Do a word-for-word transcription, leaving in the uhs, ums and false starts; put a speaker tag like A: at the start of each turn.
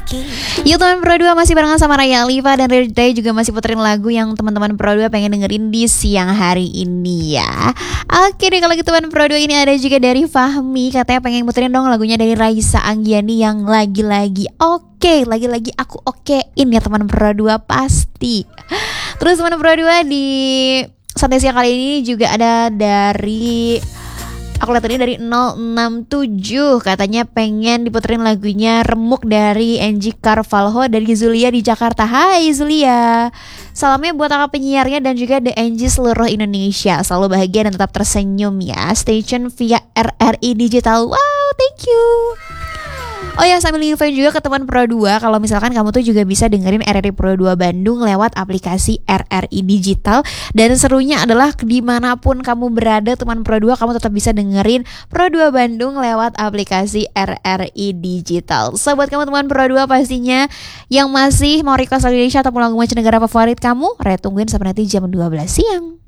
A: Yuk teman Pro dua, masih barengan sama Raya Alifa dan Ray juga masih puterin lagu yang teman-teman Pro dua pengen dengerin di siang hari ini ya. Oke deh, kalau gitu teman Pro dua, ini ada juga dari Fahmi, katanya pengen puterin dong lagunya dari Raisa Anggiani yang lagi-lagi oke, lagi-lagi aku okein ya teman Pro dua pasti. Terus teman Pro dua, di santai siang kali ini juga ada dari, aku lihat tadi dari nol enam tujuh, katanya pengen diputerin lagunya Remuk dari Angie Carvalho dari Zulia di Jakarta. Hai Zulia, salamnya buat kakak penyiarnya dan juga The Angie seluruh Indonesia. Selalu bahagia dan tetap tersenyum ya. Stay tune via R R I Digital. Wow, thank you. Oh ya, sambil infoin juga ke teman Pro dua, kalau misalkan kamu tuh juga bisa dengerin R R I Pro dua Bandung lewat aplikasi R R I Digital. Dan serunya adalah dimanapun kamu berada teman Pro dua, kamu tetap bisa dengerin Pro dua Bandung lewat aplikasi R R I Digital. So buat kamu teman Pro dua pastinya yang masih mau request lagu Indonesia ataupun lagu mancanegara favorit kamu, Raya tungguin sampai nanti jam dua belas siang.